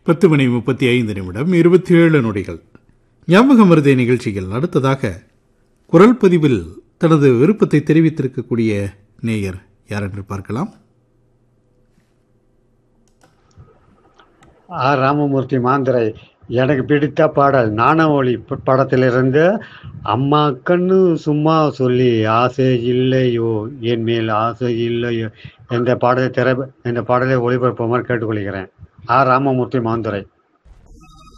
10:35 27 நொடிகள். ஞாபகம் மருதை நிகழ்ச்சியில் அடுத்ததாக குரல் பதிவில் தனது விருப்பத்தை தெரிவித்திருக்கக்கூடிய நேயர் யார் என்று பார்க்கலாம். ஆர் ராமமூர்த்தி மாந்திரை. எனக்கு பிடித்த பாடல் நாணவொலி படத்திலிருந்து அம்மா கண்ணு சும்மா சொல்லி ஆசை இல்லையோ என் மேல் ஆசை இல்லையோ இந்த பாடலை ஒளிபரப்புமாறு கேட்டுக்கொள்கிறேன். ஆர் ராமமூர்த்தி மாந்துரை.